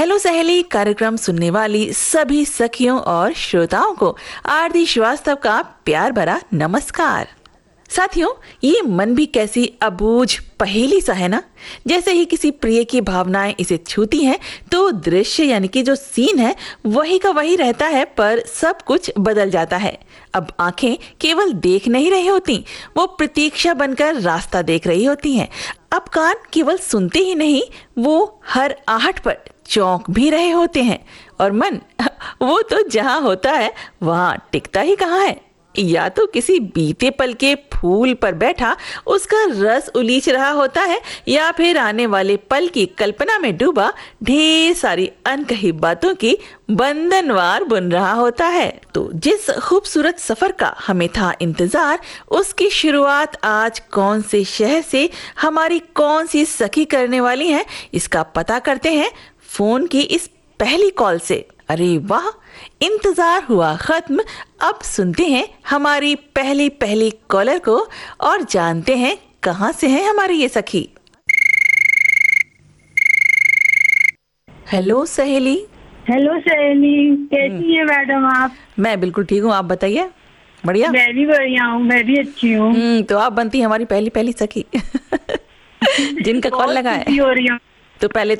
Hello सहेली कार्यक्रम सुनने वाली सभी सखियों और श्रोताओं को आरती श्रीवास्तव का प्यार भरा नमस्कार। साथियों, ये मन भी कैसी अबूझ पहेली सा है ना। जैसे ही किसी प्रिय की भावनाएं इसे छूती हैं तो दृश्य यानी कि जो सीन है वही का वही रहता है, पर सब कुछ बदल जाता है। अब आंखें केवल देख नहीं रही होती, वो प्रतीक्षा बनकर रास्ता देख रही होती हैं। अब कान केवल सुनते ही नहीं, वो हर आहट पर चौंक भी रहे होते हैं। और मन वो तो जहां होता है वहां टिकता ही कहाँ है। या तो किसी बीते पल के फूल पर बैठा उसका रस उलीच रहा होता है, या फिर आने वाले पल की कल्पना में डूबा ढेर सारी अनकही बातों की बंधनवार बुन रहा होता है। तो जिस खूबसूरत सफर का हमें था इंतजार, उसकी शुरुआत आज कौन से शहर से हमारी कौन सी सखी करने वाली है, इसका पता करते हैं फोन की इस पहली कॉल से। अरे वाह, इंतजार हुआ खत्म। अब सुनते हैं हमारी पहली कॉलर को और जानते हैं कहां से है हमारी ये सखी। हेलो सहेली। हेलो सहेली, कैसी है मैडम आप? मैं बिल्कुल ठीक हूँ, आप बताइए। बढ़िया? मैं भी बढ़िया हूँ, मैं भी अच्छी हूँ। तो आप बनती हमारी पहली सखी जिनका कॉल लगा है। हो रही हूँ। तो पहले